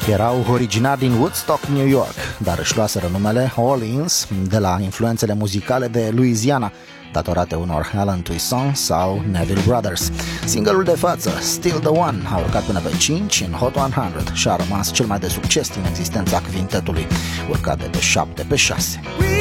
Erau originari din Woodstock, New York, dar își luaseră numele Orleans de la influențele muzicale de Louisiana, datorate unor Alan Toussaint sau Neville Brothers. Single-ul de față, Still the One, a urcat până pe 5 în Hot 100 și a rămas cel mai de succes din existența quintetului, urcat de pe 7 pe 6.